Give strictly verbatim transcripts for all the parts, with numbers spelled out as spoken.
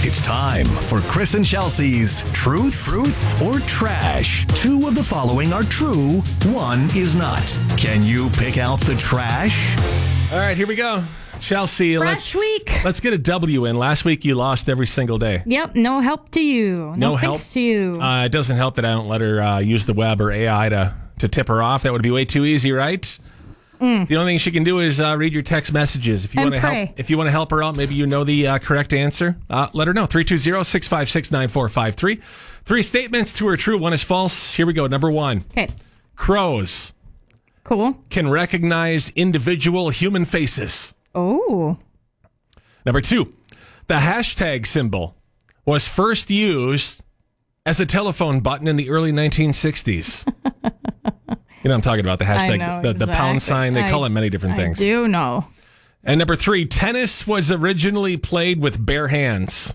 It's time for Chris and Chelsea's Truth, Truth, or Trash. Two of the following are true, one is not. Can you pick out the trash? All right, here we go. Chelsea, Fresh let's, week. let's get a W in. Last week you lost every single day. Yep, no help to you. No, No help. thanks to you. Uh, it doesn't help that I don't let her uh, use the web or A I to, to tip her off. That would be way too easy, right? Mm. The only thing she can do is uh, read your text messages. If you And want to pray. help, if you want to help her out, maybe you know the uh, correct answer. Uh, let her know. three two zero, six five six, nine four five three. Three statements, two are true, one is false. Here we go. Number one. Okay, Crows cool. can recognize individual human faces. Oh, Number two, the hashtag symbol was first used as a telephone button in the early nineteen sixties. You know what I'm talking about, the hashtag, I know, the, the pound exactly. sign. They call I- it many different I things. do know. And number three, tennis was originally played with bare hands.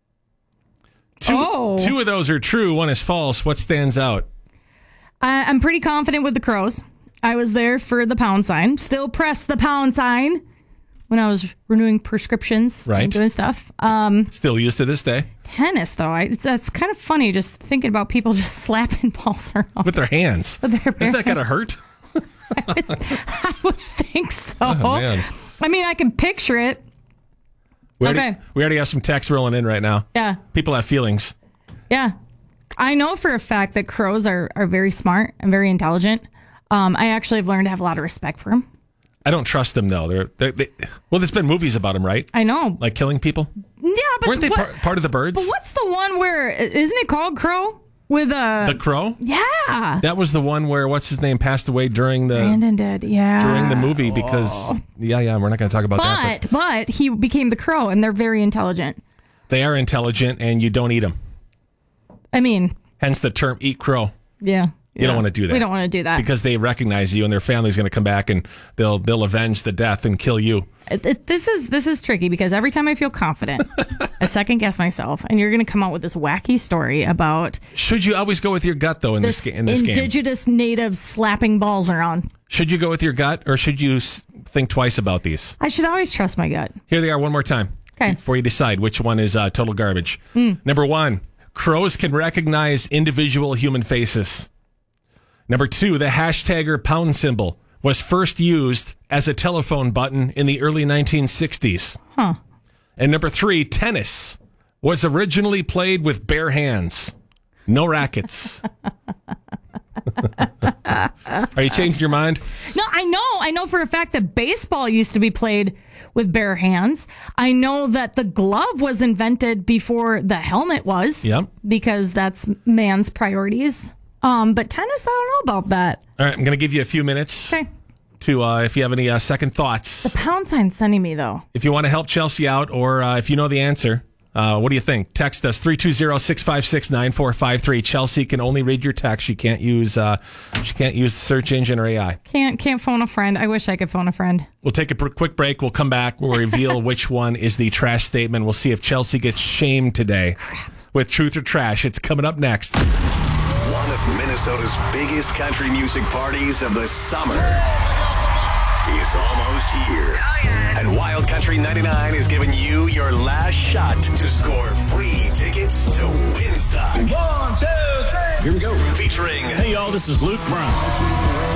Two, Oh. two of those are true. One is false. What stands out? I, I'm pretty confident with the Crows. I was there for the pound sign. Still press the pound sign when I was renewing prescriptions Right. and doing stuff. Um, Still used to this day tennis, though, I, it's, that's kind of funny just thinking about people just slapping balls around. with their hands. With their bare Isn't that going to hurt? I would think so. Oh, man. I mean, I can picture it. We already, Okay. we already have some text rolling in right now. Yeah. People have feelings. Yeah. I know for a fact that crows are, are very smart and very intelligent. Um, I actually have learned to have a lot of respect for them. I don't trust them, though. They're, they're, they, well, there's been movies about them, right? I know. Like killing people? Yeah, but Weren't they what, par- part of the birds? but what's the one where, isn't it called Crow? With a... The Crow? yeah. That was the one where, what's his name, passed away during the Brandon did, yeah. during the movie because, yeah, yeah, we're not going to talk about that. But, but he became the crow, and they're very intelligent. They are intelligent, and you don't eat them. I mean, Hence the term eat crow. yeah. You don't yeah. want to do that. We don't want to do that. Because they recognize you, and their family's going to come back, and they'll they'll avenge the death and kill you. It- it- this is this is tricky because every time I feel confident, I second guess myself, and you're going to come out with this wacky story about Should you always go with your gut, though, in this, this ga- in this game? indigenous natives slapping balls around. Should you go with your gut, or should you s- think twice about these? I should always trust my gut. Here they are one more time. Okay. Before you decide which one is uh, total garbage. Number one, crows can recognize individual human faces. Number two, the hashtag or pound symbol was first used as a telephone button in the early nineteen sixties. Huh. And number three, tennis was originally played with bare hands. No rackets. Are you changing your mind? No, I know. I know for a fact that baseball used to be played with bare hands. I know that the glove was invented before the helmet was. Yep. Because that's man's priorities. Um, but tennis, I don't know about that. All right, I'm going to give you a few minutes Okay. to, uh, if you have any uh, second thoughts. Pound sign sending me though. If you want to help Chelsea out, or uh, if you know the answer, uh, what do you think? Text us three two zero, six five six, nine four five three. Chelsea can only read your text. She can't use uh, she can't use the search engine or A I. Can't can't phone a friend. I wish I could phone a friend. We'll take a pr- quick break. We'll come back. We'll reveal which one is the trash statement. We'll see if Chelsea gets shamed today with truth or trash. It's coming up next. One of Minnesota's biggest country music parties of the summer is almost here. Oh, yeah. And Wild Country ninety-nine is giving you your last shot to score free tickets to Winstock. One, two, three. Here we go. Featuring Hey, y'all, this is Luke Brown.